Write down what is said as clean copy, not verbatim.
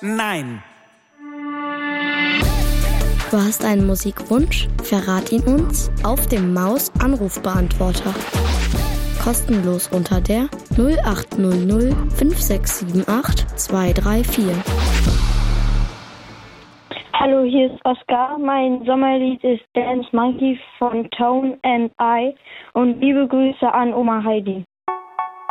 nein. Du hast einen Musikwunsch? Verrat ihn uns auf dem Maus-Anrufbeantworter. Kostenlos unter der 0800 5678 234. Hallo, hier ist Oskar. Mein Sommerlied ist Dance Monkey von Tone and I und liebe Grüße an Oma Heidi.